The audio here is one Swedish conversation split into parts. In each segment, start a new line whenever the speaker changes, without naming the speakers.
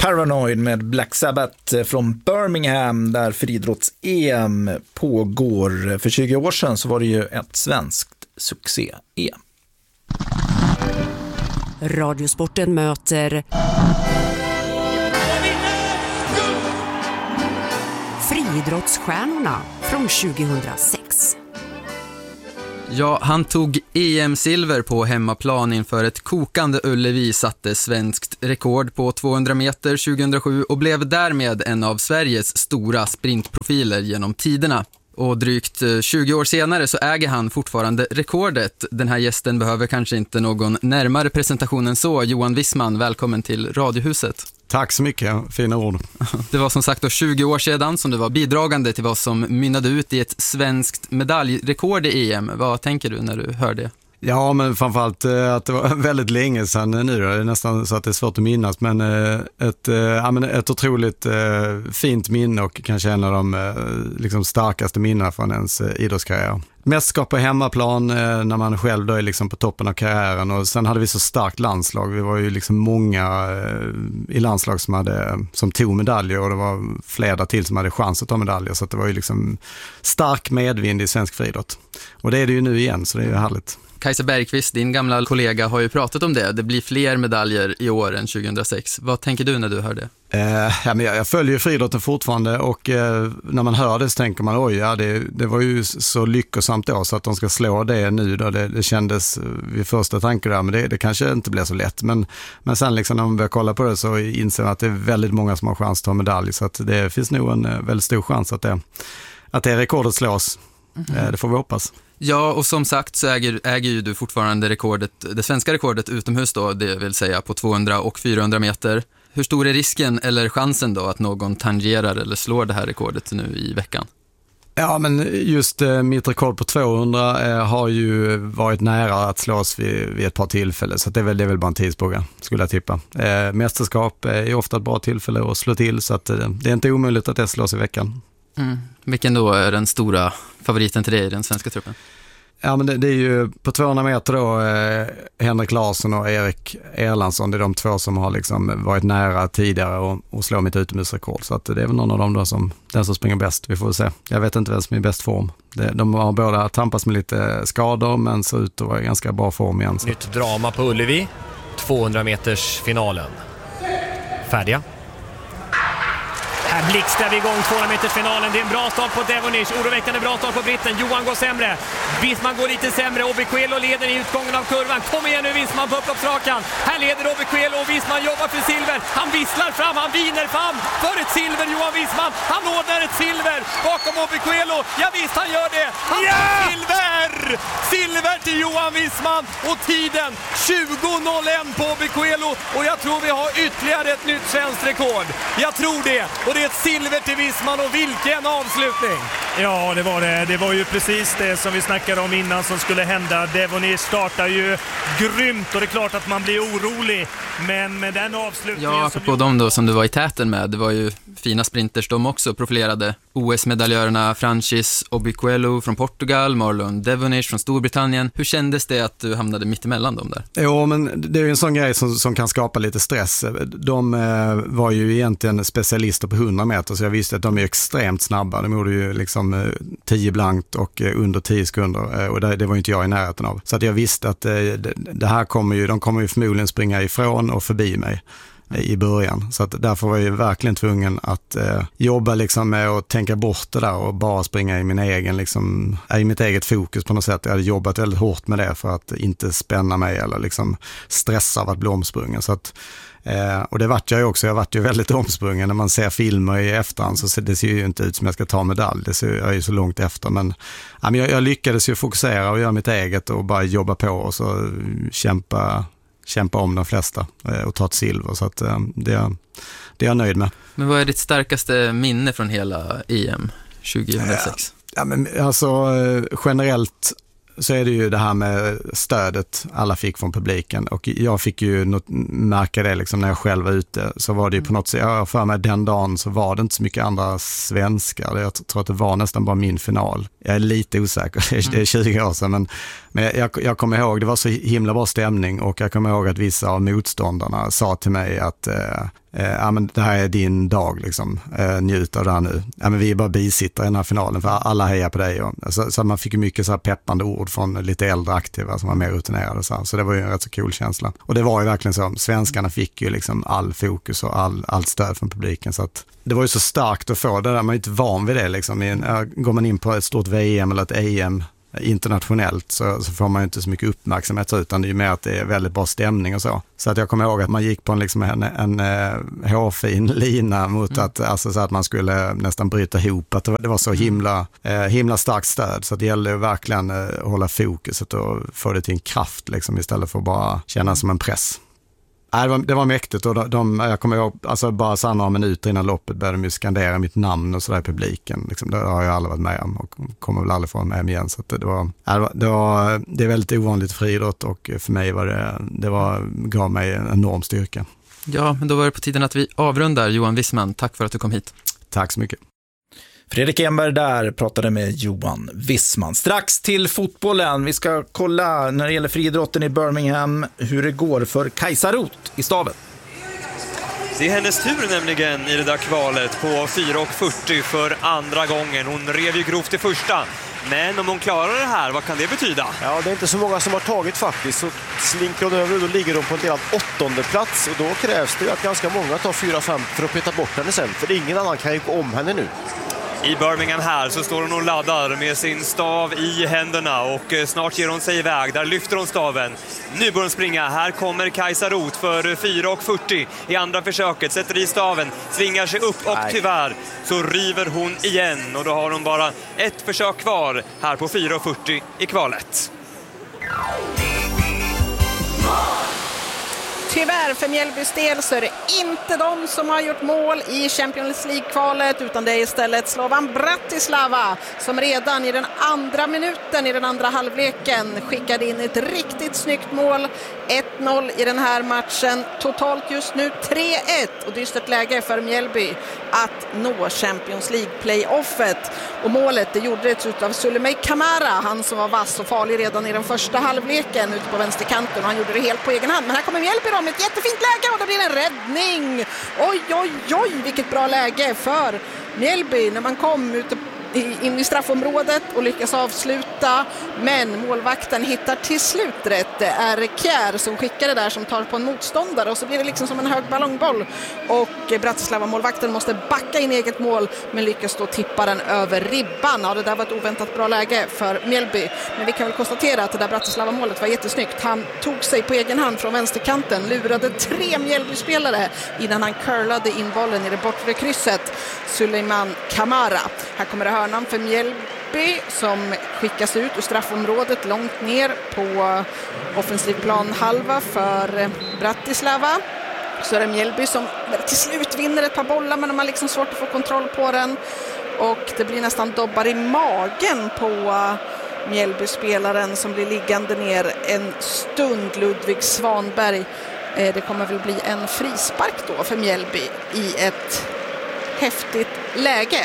Paranoid med Black Sabbath från Birmingham där friidrotts-EM pågår. För 20 år sedan så var det ju ett svenskt succé-EM.
Radiosporten möter friidrottsstjärnorna från 2006.
Ja, han tog EM-silver på hemmaplan inför ett kokande Ullevi, satte svenskt rekord på 200 meter 2007 och blev därmed en av Sveriges stora sprintprofiler genom tiderna. Och drygt 20 år senare så äger han fortfarande rekordet. Den här gästen behöver kanske inte någon närmare presentation än så. Johan Wissman, välkommen till Radiohuset.
Tack så mycket, fina ord.
Det var som sagt då 20 år sedan som du var bidragande till vad som mynnade ut i ett svenskt medaljrekord i EM. Vad tänker du när du hör det?
Ja, men framförallt att det var väldigt länge sedan nu då. Det är nästan så att det är svårt att minnas, men ett otroligt fint minne och kanske en av de liksom starkaste minnen från ens idrottskarriär. Mästerskap på hemmaplan när man själv då är liksom på toppen av karriären, och sen hade vi så starkt landslag. Vi var ju liksom många i landslag som tog medaljer, och det var flera till som hade chans att ta medaljer, så att det var ju liksom stark medvind i svensk friidrott. Och det är det ju nu igen, så det är ju härligt.
Kajsa Bergqvist, din gamla kollega, har ju pratat om det. Det blir fler medaljer i år än 2006. Vad tänker du när du hör det?
Jag följer ju friidrotten fortfarande, och när man hör det så tänker man det var ju så lyckosamt då, så att de ska slå det nu då, det kändes vid första tanken där, men det kanske inte blev så lätt, men sen liksom när man börjar kolla på det så inser man att det är väldigt många som har chans att ta medalj, så att det finns nog en väldigt stor chans att det rekordet slås. Det får vi hoppas.
Ja, och som sagt så äger ju du fortfarande det svenska rekordet utomhus då, det vill säga på 200 och 400 meter. Hur stor är risken eller chansen då att någon tangerar eller slår det här rekordet nu i veckan?
Ja, men just mitt rekord på 200 har ju varit nära att slås vid ett par tillfällen, så det är väl bara en tidsfråga, skulle jag tippa. Mästerskap är ofta ett bra tillfälle att slå till, så att det är inte omöjligt att det slås i veckan.
Vilken då är den stora favoriten till dig i den svenska truppen?
Ja, men det är ju på 200 meter då Henrik Larsson och Erik Erlandsson. Det är de två som har liksom varit nära tidigare och slå mitt utomhusrekord. Så att det är väl någon av dem då den som springer bäst. Vi får se. Jag vet inte vem som är i bäst form. De har båda tampats med lite skador, men ser ut att vara i ganska bra form igen. Så.
Nytt drama på Ullevi. 200 meters finalen. Färdiga. Här blixtrar vi igång 200 meters finalen. Det är en bra start på Devonish. Oroväckande bra start på britten. Johan går sämre. Wissman går lite sämre. Obiquelo leder i utgången av kurvan. Kom igen nu Wissman på upploppsrakan. Här leder Obiquelo och Wissman jobbar för silver. Han visslar fram. Han viner fram för ett silver. Johan Wissman. Han ordnar ett silver bakom Obiquelo. Ja visst, han gör det. Han tar silver! Silver till Johan Wissman. Och tiden 20.01 på Obiquelo. Och jag tror vi har ytterligare ett nytt svenskt rekord. Jag tror det. Och det är ett silver till Wissman, och vilken avslutning!
Ja, det var det. Det var ju precis det som vi snackade om innan som skulle hända. Devonish startar ju grymt, och det är klart att man blir orolig. Men med den avslutningen...
Ja, på dem då som du var i täten med, det var ju fina sprinters de också, profilerade. OS-medaljörerna Francis Obiquelo från Portugal, Marlon Devonish från Storbritannien. Hur kändes det att du hamnade mitt emellan dem där?
Jo, men det är ju en sån grej som kan skapa lite stress. De var ju egentligen specialister på 100 meter, så jag visste att de är extremt snabba. De gjorde ju liksom 10 blankt och under 10 sekunder, och det var ju inte jag i närheten av. Så att jag visste att det här de kommer ju förmodligen springa ifrån och förbi mig i början. Så att därför var jag verkligen tvungen att jobba liksom med att tänka bort det där och bara springa i i mitt eget fokus på något sätt. Jag hade jobbat väldigt hårt med det för att inte spänna mig eller liksom stressa av att bli omsprungen. Så att och det vart jag ju också. Jag vart ju väldigt omsprungen. När man ser filmer i efterhand så det ser ju inte ut som jag ska ta medalj. Jag är ju så långt efter. Men jag lyckades ju fokusera och göra mitt eget och bara jobba på och så kämpa om de flesta och ta ett silver. Så att det är jag nöjd med.
Men vad är ditt starkaste minne från hela EM 2006?
Generellt så är det ju det här med stödet alla fick från publiken, och jag fick ju märka det liksom när jag själv var ute, så var det ju på något sätt, jag för mig den dagen så var det inte så mycket andra svenskar, jag tror att det var nästan bara min final. Jag är lite osäker, det är 20 år sedan, men jag kommer ihåg, det var så himla bra stämning, och jag kommer ihåg att vissa av motståndarna sa till mig att ja men det här är din dag liksom, njut av det här nu. Ja men vi är bara bisittare i den här finalen för alla hejar på dig. Så man fick ju mycket så här peppande ord från lite äldre aktiva som var mer rutinerade. Så det var ju en rätt så cool känsla. Och det var ju verkligen så, svenskarna fick ju liksom all fokus och allt stöd från publiken. Så att det var ju så starkt att få det där, man är inte van vid det liksom. Går man in på ett stort VM eller ett EM internationellt så får man ju inte så mycket uppmärksamhet utan det är ju mer att det är väldigt bra stämning och så. Så att jag kommer ihåg att man gick på en hårfin lina mot att, alltså, så att man skulle nästan bryta ihop, att det var så himla starkt stöd, så det gällde ju verkligen att hålla fokuset och få det till en kraft liksom, istället för att bara känna som en press. Det var mäktigt och jag kommer ihåg, alltså bara så några minuter innan loppet började de skandera mitt namn och sådär i publiken. Liksom, det har jag aldrig varit med om och kommer väl aldrig få med om igen. Så att det är väldigt ovanligt friidrott och för mig gav mig en enorm styrka.
Ja, men då var det på tiden att vi avrundar. Johan Wissman, tack för att du kom hit.
Tack så mycket.
Fredrik Enberg där pratade med Johan Wissman. Strax till fotbollen. Vi ska kolla när det gäller friidrotten i Birmingham hur det går för Kajsa Roth i stavet.
Det är hennes tur nämligen i det där kvalet på 4,40 för andra gången. Hon rev ju grovt i första. Men om hon klarar det här, vad kan det betyda?
Ja, det är inte så många som har tagit faktiskt. Så slinker hon över och då ligger hon på en delad 8:e plats. Och då krävs det att ganska många tar 4-5 för att peta bort henne sen. För ingen annan kan ju gå om henne nu.
I Birmingham här så står hon och laddar med sin stav i händerna och snart ger hon sig iväg. Där lyfter hon staven. Nu börjar hon springa. Här kommer Kajsa Roth för 4,40 i andra försöket. Sätter i staven, svingar sig upp och tyvärr så river hon igen. Och då har hon bara ett försök kvar här på 4,40 i kvalet.
Tyvärr för Mjällbys del så är det inte de som har gjort mål i Champions League-kvalet utan det är istället Slovan Bratislava som redan i den andra minuten i den andra halvleken skickade in ett riktigt snyggt mål. 1-0 i den här matchen. Totalt just nu 3-1 och dystert läge för Mjällby att nå Champions League-playoffet. Och målet det gjordes av Sulemay Kamara, han som var vass och farlig redan i den första halvleken ute på vänsterkanten och han gjorde det helt på egen hand. Men här kommer Mjällby då med ett jättefint läge och det blir en räddning. Oj, vilket bra läge för Mjällby när man kom ut in i straffområdet och lyckas avsluta, men målvakten hittar till slut rätt. Det är Kjär som skickar det där som tar på en motståndare och så blir det liksom som en hög ballongboll och Bratislava-målvakten måste backa in eget mål men lyckas då tippa den över ribban. Ja, det där var ett oväntat bra läge för Mjällby, men vi kan väl konstatera att det där Bratislava-målet var jättesnyggt. Han tog sig på egen hand från vänsterkanten, lurade 3 Mjällby-spelare innan han curlade in bollen i det bortre krysset. Suleiman Kamara. Här kommer det hörnan för Mjällby som skickas ut ur straffområdet långt ner på offensiv plan halva för Bratislava. Så är det Mjällby som till slut vinner ett par bollar men de har liksom svårt att få kontroll på den och det blir nästan dobbar i magen på Mjällby-spelaren som blir liggande ner en stund. Ludvig Svanberg. Det kommer väl bli en frispark då för Mjällby i ett häftigt läge.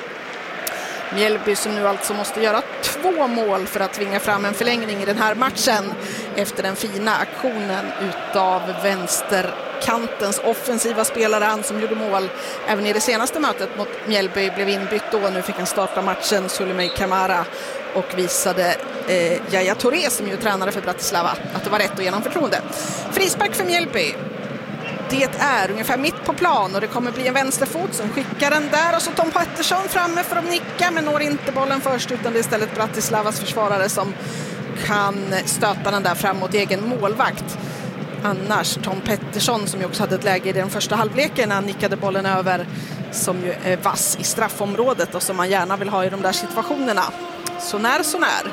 Mjällby som nu alltså måste göra 2 mål för att tvinga fram en förlängning i den här matchen efter den fina aktionen utav vänsterkantens offensiva spelare, han som gjorde mål även i det senaste mötet mot Mjällby, blev inbytt då. Nu fick han starta matchen, Sulemay Kamara, och visade Yahya Touré som ju tränare för Bratislava att det var rätt att ge honom förtroende. Frispark för Mjällby. Det är ungefär mitt på plan och det kommer bli en vänsterfot som skickar den där och så Tom Pettersson framme för att nicka men når inte bollen först utan det är istället Bratislavas försvarare som kan stöta den där fram mot egen målvakt. Annars Tom Pettersson som ju också hade ett läge i den första halvleken när han nickade bollen över som ju är vass i straffområdet och som man gärna vill ha i de där situationerna. Så när.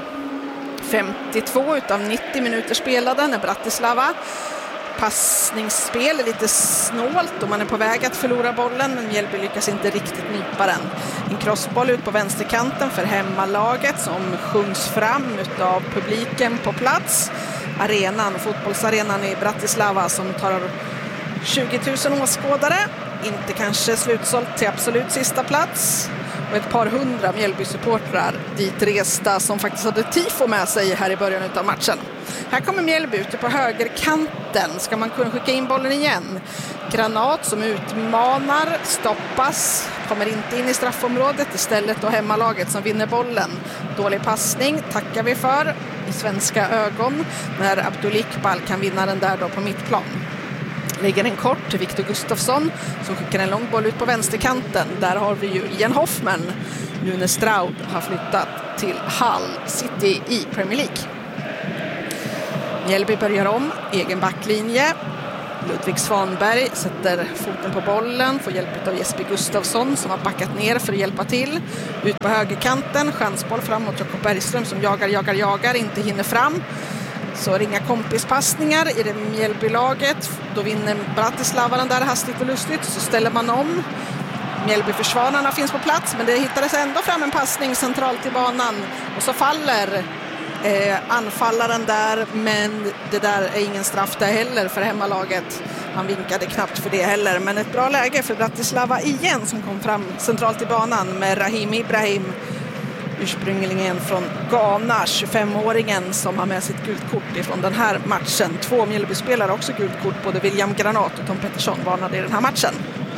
52 utav 90 minuter spelade när Bratislava. Passningsspel är lite snålt och man är på väg att förlora bollen men Mjällby lyckas inte riktigt nypa den. En crossboll ut på vänsterkanten för hemmalaget som sjungs fram utav publiken på plats. Fotbollsarenan i Bratislava som tar 20 000 åskådare. Inte kanske slutsålt till absolut sista plats. och ett par hundra Mjällby-supportrar dit resta som faktiskt hade tifo med sig här i början av matchen. Här kommer Mjällby ute på högerkanten. Ska man kunna skicka in bollen igen? Granat som utmanar, stoppas, kommer inte in i straffområdet. Istället då hemmalaget som vinner bollen. Dålig passning tackar vi för i svenska ögon när Abdul Iqbal kan vinna den där då på mittplan. Lägger en kort till Victor Gustafsson som skickar en lång boll ut på vänsterkanten. Där har vi ju Ian Hoffman. Nune Stroud har flyttat till Hull City i Premier League. Mjällby börjar om, egen backlinje. Ludvig Svanberg sätter foten på bollen, får hjälp av Jesper Gustafsson som har backat ner för att hjälpa till. Ut på högerkanten, chansboll framåt Jakob Bergström som jagar, inte hinner fram. Så är det inga kompispassningar i det Mjällby-laget. Då vinner Bratislava den där hastigt och lustigt, så ställer man om. Mjällby-försvararna finns på plats, men det hittades ändå fram en passning centralt i banan. Och så faller anfallaren där, men det där är ingen straff där heller för hemmalaget. Han vinkade knappt för det heller, men ett bra läge för Bratislava igen som kom fram centralt i banan med Rahim Ibrahim, ursprungligen från Ghana, 25-åringen som har med sitt gulkort ifrån den här matchen. 2 Mjällby-spelare också gulkort, både William Granat och Tom Pettersson varnade i den här matchen.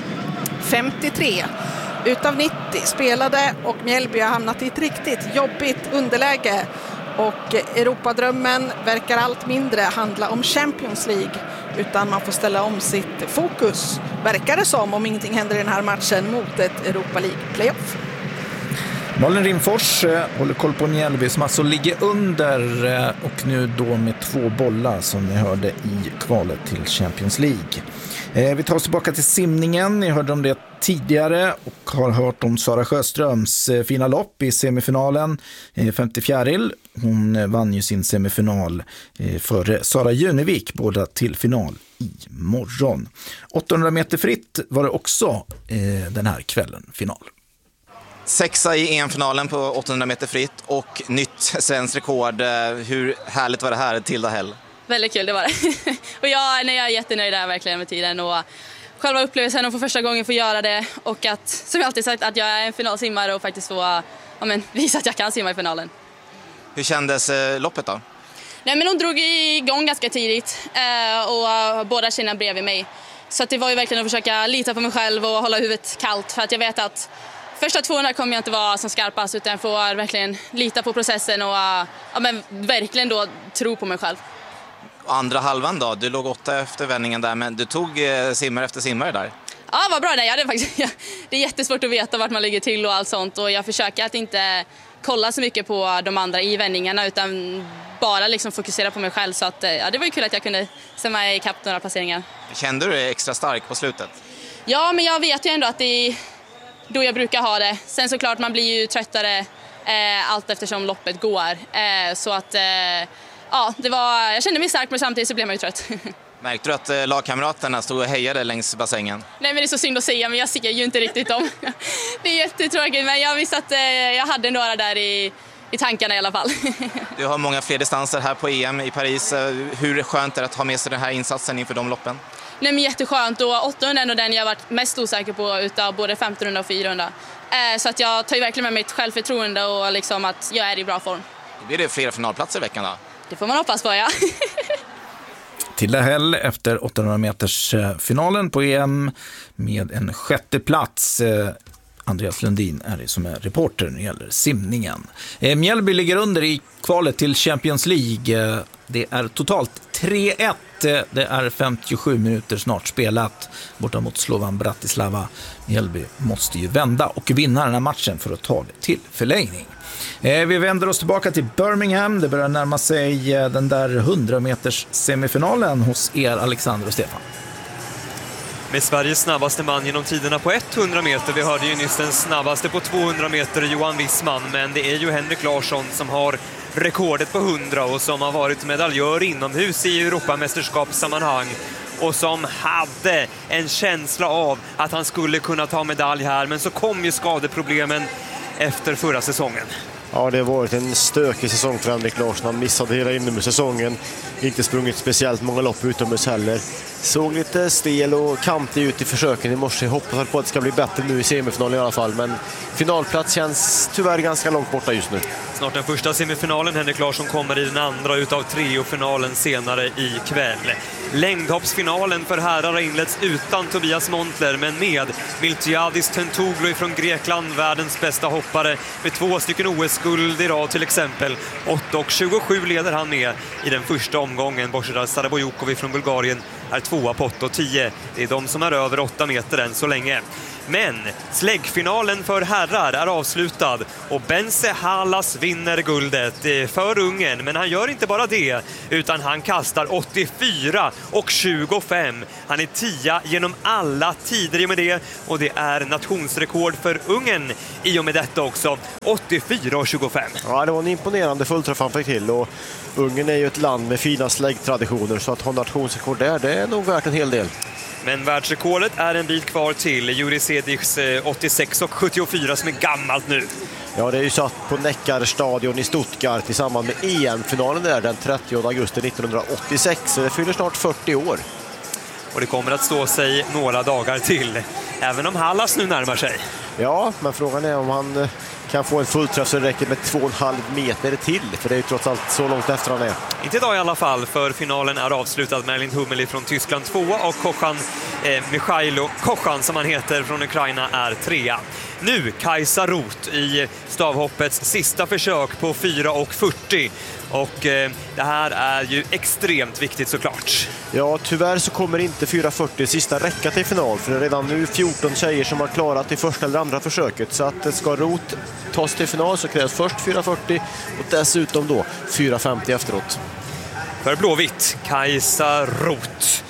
53 utav 90 spelade och Mjällby har hamnat i ett riktigt jobbigt underläge. Och Europadrömmen verkar allt mindre handla om Champions League, utan man får ställa om sitt fokus, verkar det som, om ingenting händer i den här matchen, mot ett Europa League-playoff.
Malin Rimfors håller koll på Mjällby som alltså ligger under och nu då med 2 bollar som ni hörde i kvalet till Champions League. Vi tar oss tillbaka till simningen. Ni hörde om det tidigare och har hört om Sara Sjöströms fina lopp i semifinalen. 54-il. Hon vann ju sin semifinal före Sara Junevik, båda till final i morgon. 800 meter fritt var det också den här kvällen final.
6:a i EM-finalen på 800 meter fritt och nytt svenskt rekord. Hur härligt var det här, Tilda Hell?
Väldigt kul, det var det. Och jag är jättenöjd där verkligen med tiden och själva upplevelsen att för första gången få göra det och att, som jag alltid sagt, att jag är en finalsimmare och faktiskt få visa att jag kan simma i finalen.
Hur kändes loppet då?
Nej, men hon drog igång ganska tidigt och båda tjejerna bredvid mig. Så att det var ju verkligen att försöka lita på mig själv och hålla huvudet kallt, för att jag vet att första 200 kommer jag inte vara som skarpast, utan jag får verkligen lita på processen och verkligen då tro på mig själv.
Andra halvan då? Du låg 8 efter vändningen där, men du tog simmare efter simmare där.
Ja, vad bra. Det är jättesvårt att veta vart man ligger till och allt sånt, och jag försöker att inte kolla så mycket på de andra i vändningarna, utan bara liksom fokusera på mig själv. Så att, det var ju kul att jag kunde stämma i kapp några placeringar.
Kände du dig extra stark på slutet? Ja,
men jag vet ju ändå att det är då jag brukar ha det. Sen såklart, man blir ju tröttare allt eftersom loppet går. Så att jag kände mig stark, men samtidigt så blev man ju trött.
Märkte du att lagkamraterna stod och hejade längs bassängen?
Nej, men det är så synd att säga, men jag ser ju inte riktigt dem. Det är jättetråkigt, men jag visste att jag hade några där i tankarna i alla fall.
Du har många fler distanser här på EM i Paris. Hur skönt är det att ha med sig den här insatsen inför de loppen?
Nej, men jätteskönt, och 800 är nog den jag har varit mest osäker på utav både 1500 och 400. Så att jag tar ju verkligen med mitt självförtroende och liksom att jag är i bra form.
Blir det fler finalplatser i veckan då?
Det får man hoppas på, ja.
Tilda Hell efter 800 meters finalen på EM med en 6:e plats. Andreas Lundin är det som är reporter när det gäller simningen. Mjällby ligger under i kvalet till Champions League. Det är totalt 3-1. Det är 57 minuter snart spelat borta mot Slovan Bratislava. Mjällby måste ju vända och vinna den här matchen för att ta det till förlängning. Vi vänder oss tillbaka till Birmingham. Det börjar närma sig den där 100 meters semifinalen hos er, Alexander och Stefan.
Med Sveriges snabbaste man genom tiderna på 100 meter. Vi hörde ju nyss den snabbaste på 200 meter, Johan Wissman. Men det är ju Henrik Larsson som har rekordet på 100 och som har varit medaljör inomhus i Europamästerskapssammanhang. Och som hade en känsla av att han skulle kunna ta medalj här. Men så kom ju skadeproblemen efter förra säsongen.
Ja, det har varit en stökig säsong för Henrik Larsson. Han missade hela inomhussäsongen. Inte sprungit speciellt många lopp utomhus heller. Såg lite stel och kantig ut i försöken i morse. Hoppas på att det ska bli bättre nu i semifinalen i alla fall. Men finalplats känns tyvärr ganska långt borta just nu.
Snart den första semifinalen. Henrik Larsson kommer i den andra utav triofinalen senare i kväll. Längdhoppsfinalen för herrar har inletts utan Tobias Montler, men med Miltiadis Tentoglou från Grekland, världens bästa hoppare med 2 stycken OS-guld i rad till exempel. 8:27 leder han med i den första omgången. Božidar Sarabojukov från Bulgarien är 2 på 8:10. Det är de som är över 8 meter än så länge. Men släggfinalen för herrar är avslutad och Bence Halas vinner guldet för Ungern. Men han gör inte bara det, utan han kastar 84,25. Han är 10 genom alla tider i och med det, och det är nationsrekord för Ungern i och med detta också. 84,25.
Ja, det var en imponerande fullträff han fick till, och Ungern är ju ett land med fina släggtraditioner, så att ha nationsrekord där, det är nog värt en hel del.
Men världsrekordet är en bit kvar till Juri Sediks 86,74 som är gammalt nu.
Ja, det är ju satt på Neckarstadion i Stuttgart i samband med EM-finalen där den 30 augusti 1986. Så det fyller snart 40 år.
Och det kommer att stå sig några dagar till, även om Hallas nu närmar sig.
Ja, men frågan är om han kan få en fullträff så det räcker med 2,5 meter till. För det är ju trots allt så långt efter han är.
Inte idag i alla fall, för finalen är avslutad. Merlin Hummel från Tyskland 2 och Kochan, Mikhailo Kochan som han heter från Ukraina är 3. Nu Kajsa Roth i stavhoppets sista försök på 4,40. Och det här är ju extremt viktigt såklart.
Ja, tyvärr så kommer inte 4,40 sista räcka till final. För det är redan nu 14 tjejer som har klarat i första eller andra försöket. Så att ska Roth tas till final så krävs först 4,40 och dessutom då 4,50 efteråt.
För blåvitt, Kajsa Roth,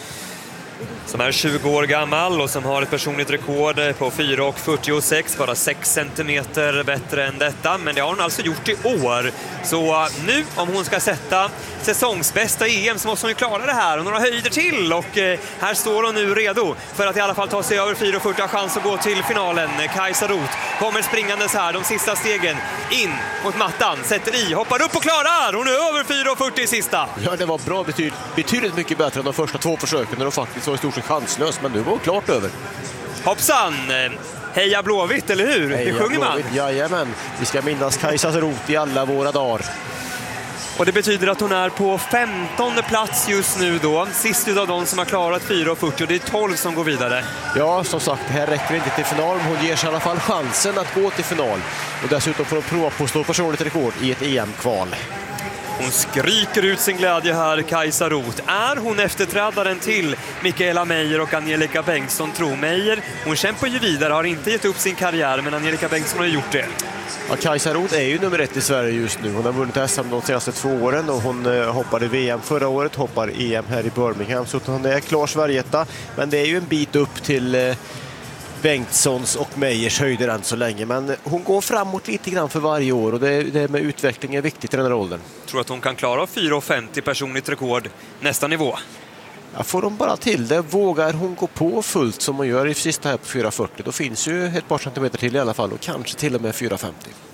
som är 20 år gammal och som har ett personligt rekord på 4,46, bara 6 centimeter bättre än detta. Men det har hon alltså gjort i år. Så nu, om hon ska sätta säsongsbästa i EM, så måste hon ju klara det här och några höjder till. Och här står hon nu redo för att i alla fall ta sig över 4,40, chans att gå till finalen. Kajsa Roth kommer springandes här, de sista stegen in mot mattan, sätter i, hoppar upp och klarar. Hon är över 4,40 i sista.
Ja, det var bra, betydligt mycket bättre än de första 2 försöken när de faktiskt var i stort sett chanslös, men nu var hon klart över.
Hoppsan! Heja Blåvitt, eller hur?
Heja
det sjunger
Blåvitt.
Man.
Jajamän, vi ska minnas Kajsa Roth i alla våra dagar.
Och det betyder att hon är på 15:e plats just nu då. Sist av de som har klarat 4,40, och det är 12 som går vidare.
Ja, som sagt, det här räcker inte till final, men hon ger sig i alla fall chansen att gå till final. Och dessutom får hon prova på att slå personligt rekord i ett EM-kval.
Hon skriker ut sin glädje här, Kajsa Roth. Är hon efterträdaren till Mikaela Meijer och Angelica Bengtsson, tror Meijer? Hon kämpar ju vidare, har inte gett upp sin karriär, men Angelica Bengtsson har gjort det.
Ja, Kajsa Roth är ju nummer 1 i Sverige just nu. Hon har vunnit SM de senaste 2 åren och hon hoppade VM förra året, hoppar EM här i Birmingham. Så hon är klar Sverigeetta, men det är ju en bit upp till Bengtssons och Meijers höjder än så länge. Men hon går framåt lite grann för varje år, och det med utveckling är viktigt i den här åldern.
Tror att hon kan klara 4,50 personligt rekord nästa nivå?
Ja, får hon bara till det, vågar hon gå på fullt som hon gör i sista här på 4,40, då finns ju ett par centimeter till i alla fall, och kanske till och med 4,50.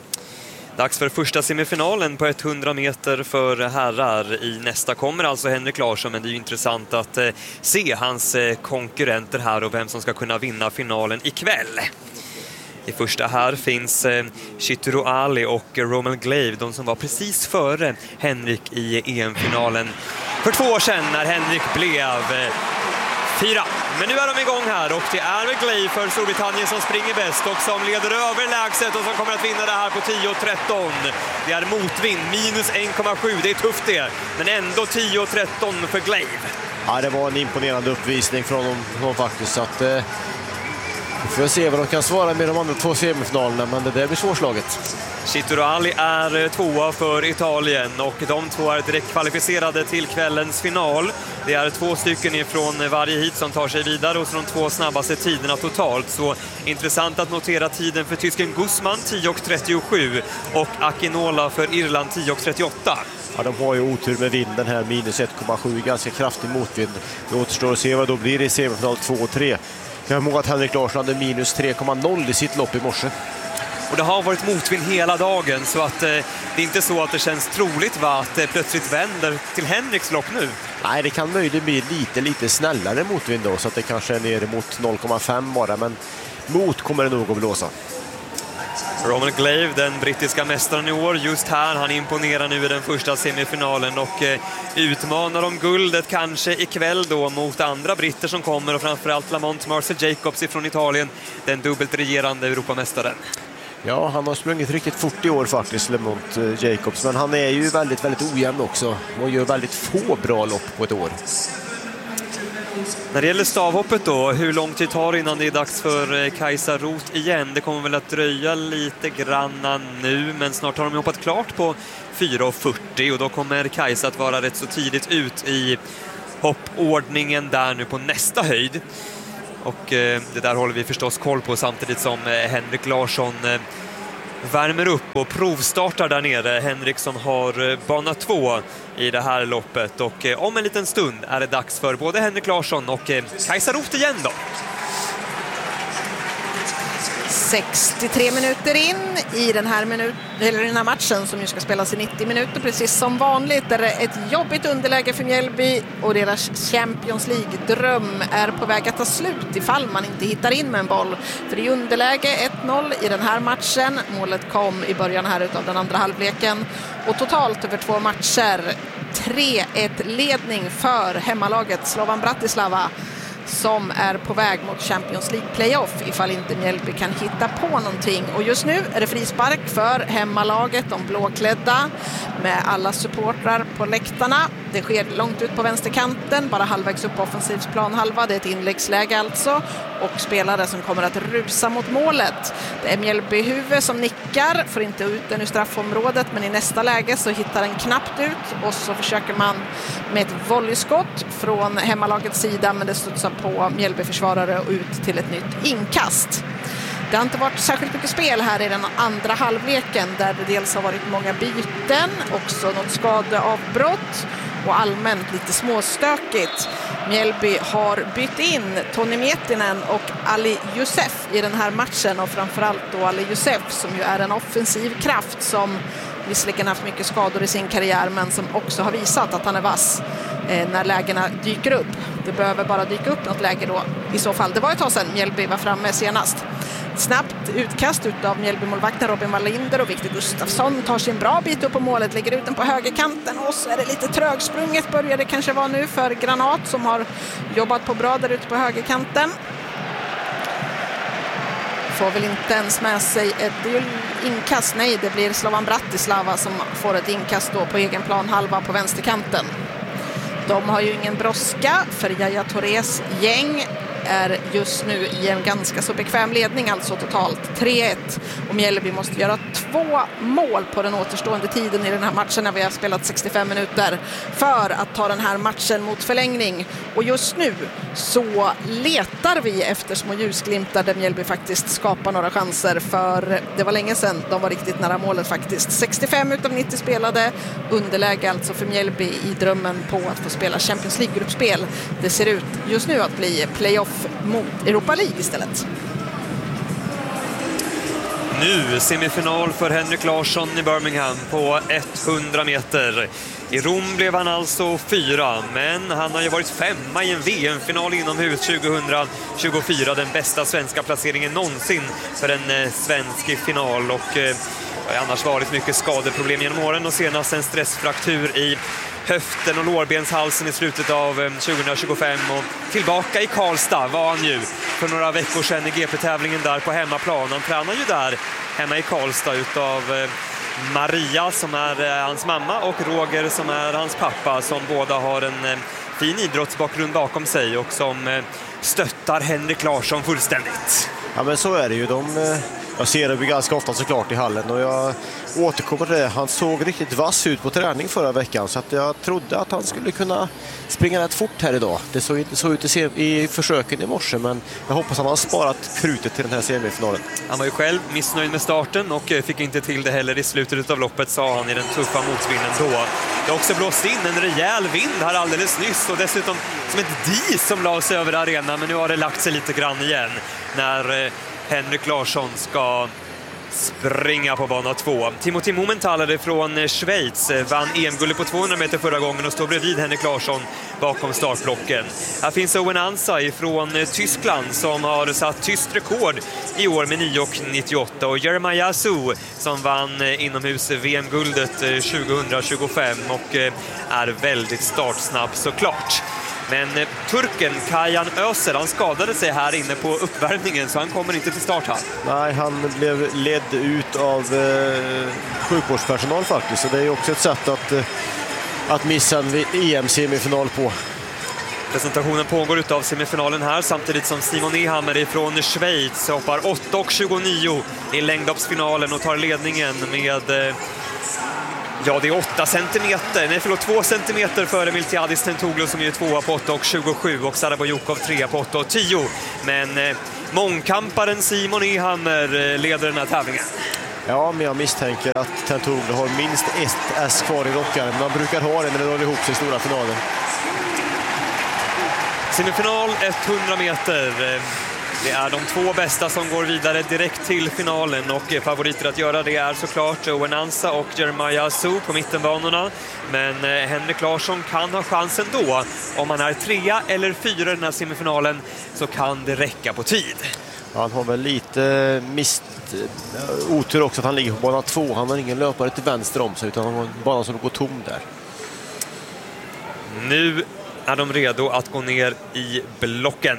Dags för första semifinalen på 100 meter för herrar. I nästa kommer alltså Henrik Larsson, men det är ju intressant att se hans konkurrenter här och vem som ska kunna vinna finalen ikväll. I första här finns Chituru Ali och Roman Glave, de som var precis före Henrik i EM-finalen för 2 år sedan när Henrik blev 4. Men nu är de igång här, och det är Glave för Storbritannien som springer bäst och som leder överlägset och som kommer att vinna det här på 10,13. Det är motvind, minus 1,7, det är tufft det, men ändå 10,13 för Glave.
Ja, det var en imponerande uppvisning från dem faktiskt, så att vi får se vad de kan svara med de andra 2 semifinalerna, men det där blir svårslaget.
Chituru Ali är 2 för Italien, och de 2 är direkt kvalificerade till kvällens final. Det är 2 stycken ifrån varje hit som tar sig vidare, och så de 2 snabbaste tiderna totalt. Så intressant att notera tiden för tysken Guzman 10,37 och Akinola för Irland 10,38.
Ja, de har ju otur med vinden här, minus 1,7, ganska kraftig motvind. Det återstår att se vad då blir det i semifinal 2 och 3. Jag kommer ihåg att Henrik Larsson hade minus 3,0 i sitt lopp i morse.
Och det har varit motvind hela dagen, så att det är inte så att det känns troligt att det plötsligt vänder till Henriks lopp nu.
Nej, det kan möjligen bli lite snällare motvind då, så att det kanske är ner mot 0,5 bara, men mot kommer det nog att blåsa.
Roman Glave, den brittiska mästaren i år, just här. Han imponerar nu i den första semifinalen och utmanar om guldet kanske ikväll då mot andra britter som kommer, och framförallt Lamont Mercer Jacobs ifrån Italien, den dubbelt regerande Europamästaren.
Ja, han har sprungit riktigt fort i år faktiskt, Lamont Jacobs, men han är ju väldigt ojämn också och gör väldigt få bra lopp på ett år.
När det gäller stavhoppet då, hur lång tid tar det innan det är dags för Kajsa Roth igen? Det kommer väl att dröja lite granna nu, men snart har de hoppat klart på 4:40 och då kommer Kajsa att vara rätt så tidigt ut i hoppordningen där nu på nästa höjd. Och det där håller vi förstås koll på samtidigt som Henrik Larsson värmer upp och provstartar där nere. Henriksson har bana 2 i det här loppet, och om en liten stund är det dags för både Henrik Larsson och Kajsa Roth igen då.
63 minuter in i den här matchen som ju ska spelas i 90 minuter, precis som vanligt. Där det är ett jobbigt underläge för Mjällby och deras Champions League-dröm är på väg att ta slut ifall man inte hittar in med en boll. För det är underläge 1-0 i den här matchen. Målet kom i början här utav den andra halvleken, och totalt över 2 matcher 3-1-ledning för hemmalaget Slovan Bratislava, som är på väg mot Champions League playoff ifall inte Mjällby kan hitta på någonting. Och just nu är det frispark för hemmalaget, de blåklädda, med alla supportrar på läktarna. Det sker långt ut på vänsterkanten, bara halvvägs upp på offensivsplan halva. Det är ett inläggsläge alltså, och spelare som kommer att rusa mot målet. Det är Mjällby huvud som nickar, får inte ut den ur straffområdet, men i nästa läge så hittar den knappt ut, och så försöker man med ett volleyskott från hemmalagets sida, men det studsar på Mjällby-försvarare och ut till ett nytt inkast. Det har inte varit särskilt mycket spel här i den andra halvleken, där det dels har varit många byten, också något skadeavbrott och allmänt lite småstökigt. Mjällby har bytt in Toni Miettinen och Ali Youssef i den här matchen, och framförallt då Ali Youssef som ju är en offensiv kraft som visserligen haft mycket skador i sin karriär, men som också har visat att han är vass när lägena dyker upp. Det behöver bara dyka upp något läge då. I så fall, det var ett tag sedan Mjällby var framme senast. Snabbt utkast av Mjällby-målvakten Robin Wallinder, och Victor Gustafsson tar sin bra bit upp på målet, lägger ut den på högerkanten, och så är det lite trögsprunget, börjar det kanske vara nu för Granat som har jobbat på bra där ute på högerkanten. Får väl inte ens med sig ett inkast, nej, det blir Slovan Bratislava som får ett inkast då på egen plan halva på vänsterkanten. De har ju ingen brådska, för Yahya Tourés gäng är just nu i en ganska så bekväm ledning, alltså totalt 3-1, och Mjällby måste göra 2 mål på den återstående tiden i den här matchen när vi har spelat 65 minuter för att ta den här matchen mot förlängning. Och just nu så letar vi efter små ljusglimtar där Mjällby faktiskt skapar några chanser, för det var länge sedan de var riktigt nära målet faktiskt. 65 utav 90 spelade, underläge alltså för Mjällby i drömmen på att få spela Champions League-gruppspel. Det ser ut just nu att bli playoff mot Europa League istället.
Nu semifinal för Henrik Larsson i Birmingham på 100 meter. I Rom blev han alltså 4, men han har ju varit 5 i en VM-final inomhus 2024. Den bästa svenska placeringen någonsin för en svensk final, och det har annars varit mycket skadeproblem genom åren, och senast en stressfraktur i höften och lårbenshalsen i slutet av 2025, och tillbaka i Karlstad var han ju för några veckor sedan i GP-tävlingen där på hemmaplan. Han tränar ju där hemma i Karlstad utav Maria som är hans mamma och Roger som är hans pappa, som båda har en fin idrottsbakgrund bakom sig och som stöttar Henrik Larsson fullständigt.
Ja, men så är det ju. Jag ser det ganska ofta såklart i hallen, och jag återkommer till det. Han såg riktigt vass ut på träning förra veckan, så att jag trodde att han skulle kunna springa rätt fort här idag. Det såg inte så ut i försöken i morse, men jag hoppas han har sparat krutet till den här semifinalen.
Han var ju själv missnöjd med starten och fick inte till det heller i slutet av loppet, sa han i den tuffa motvinden då. Det har också blåst in en rejäl vind här alldeles nyss, och dessutom som ett dis som la sig över arenan, men nu har det lagt sig lite grann igen när Henrik Larsson ska springa på bana 2. Timothy Mumenthaler från Schweiz vann EM-guldet på 200 meter förra gången och står bredvid Henrik Larsson bakom startblocken. Här finns Owen Ansa från Tyskland som har satt tyskt rekord i år med 9,98 och Jeremiah Su som vann inomhus VM-guldet 2025 och är väldigt startsnabb såklart. Men turken Kayan Özel, han skadade sig här inne på uppvärmningen så han kommer inte till start här.
Nej, han blev ledd ut av sjukvårdspersonal faktiskt. Så det är också ett sätt att missa en EM-semifinal på.
Presentationen pågår utav semifinalen här samtidigt som Simon Ehammer från Schweiz hoppar 8,29 i längdhoppsfinalen och tar ledningen med... Ja, det är 2 centimeter före Miltiadis Tentoglou som är 2 på 8,27 och Sarabojukov 3 på 8,10. Men mångkamparen Simon Ehammer leder den här tävlingen.
Ja, men jag misstänker att Tentoglou har minst ett S kvar i rockaren. Man brukar ha det när det drar ihop sig i stora finalen.
Semifinal 100 meter. Det är de 2 bästa som går vidare direkt till finalen och favoriter att göra det är såklart Owen Ansa och Jeremiah Su på mittenbanorna. Men Henrik Larsson kan ha chansen då. Om han är 3 eller 4 i den här semifinalen så kan det räcka på tid.
Han har väl lite otur också att han ligger på bana 2. Han har ingen löpare till vänster om sig utan han har en bana som går tom där.
Nu är de redo att gå ner i blocken.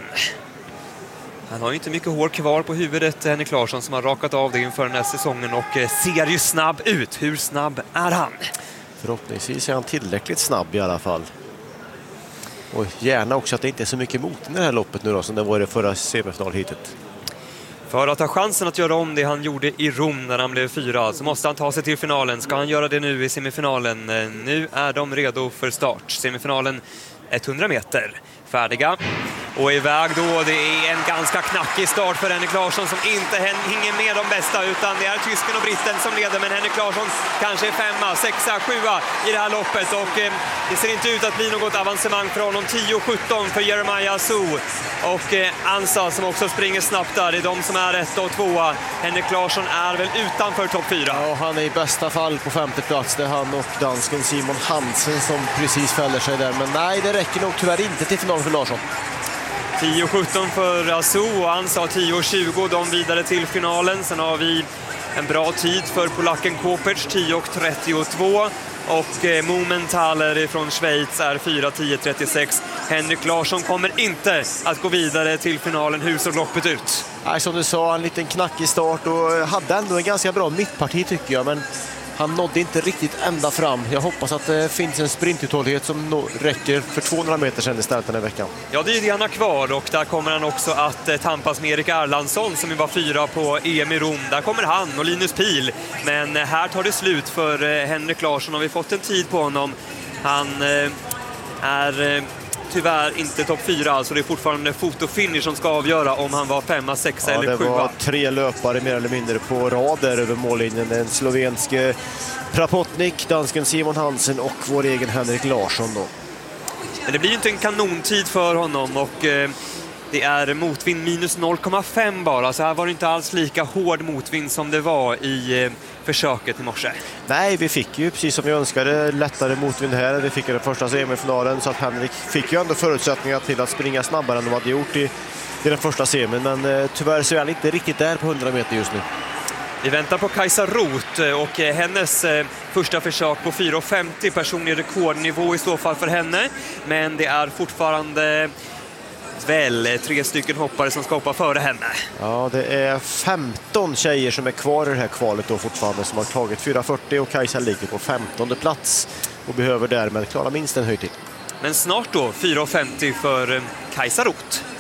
Han har ju inte mycket hår kvar på huvudet, Henrik Larsson, som har rakat av det inför den här säsongen och ser ju snabb ut. Hur snabb är han?
Förhoppningsvis är han tillräckligt snabb i alla fall. Och gärna också att det inte är så mycket mot i det här loppet nu då, som det var i det förra semifinalhitet.
För att ha chansen att göra om det han gjorde i Rom när han blev 4 så måste han ta sig till finalen. Ska han göra det nu i semifinalen? Nu är de redo för start. Semifinalen 100 meter. Färdiga. Och iväg då, det är en ganska knackig start för Henrik Larsson som inte hänger med de bästa utan det är tysken och britten som leder, men Henrik Larsson kanske är 5, 6, 7 i det här loppet och det ser inte ut att bli något avancemang för honom. 10,17 för Jeremiah Su och Ansa som också springer snabbt där, det är de som är 1 och 2. Henrik Larsson är väl utanför topp 4.
Ja, han är i bästa fall på 5:e plats. Det är han och dansken Simon Hansen som precis fäller sig där, men nej, det räcker nog tyvärr inte till final för Larsson.
10,17 för Asu och Ansa 10,20, de vidare till finalen. Sen har vi en bra tid för polacken Kopec, 10,32 och Mumenthaler från Schweiz är 4,10,36. Henrik Larsson kommer inte att gå vidare till finalen. Hur såg loppet ut?
Nej, som du sa, en liten knackig start och hade ändå en ganska bra mittparti tycker jag, men han nådde inte riktigt ända fram. Jag hoppas att det finns en sprintuthållighet som räcker för 200 meter sedan istället den här veckan.
Ja, det är det han har kvar och där kommer han också att tampas med Erik Erlandsson som var 4 på EM i Rom. Där kommer han och Linus Pihl. Men här tar det slut för Henrik Larsson och vi fått en tid på honom. Han är tyvärr inte topp 4, alltså det är fortfarande fotofinish som ska avgöra om han var 5, 6 eller 7.
Det var 3 löpare mer eller mindre på rad där över mållinjen. Den slovenske Prapotnik, dansken Simon Hansen och vår egen Henrik Larsson då.
Men det blir inte en kanontid för honom och det är motvind minus 0,5 bara, så här var det inte alls lika hård motvind som det var i försöket i morse.
Nej, vi fick ju precis som vi önskade lättare motvind här. Vi fick den första semifinalen så att Henrik fick ju ändå förutsättningar till att springa snabbare än de hade gjort i den första semin, men tyvärr så är han inte riktigt där på 100 meter just nu.
Vi väntar på Kajsa Roth och hennes första försök på 4,50, personlig rekordnivå i så fall för henne, men det är fortfarande väl 3 stycken hoppare som ska hoppa före henne.
Ja, det är 15 tjejer som är kvar i det här kvalet då fortfarande som har tagit 4,40 och Kajsa ligger på 15:e plats och behöver därmed klara minst en höjd till.
Men snart då 4,50 för Kajsa Roth.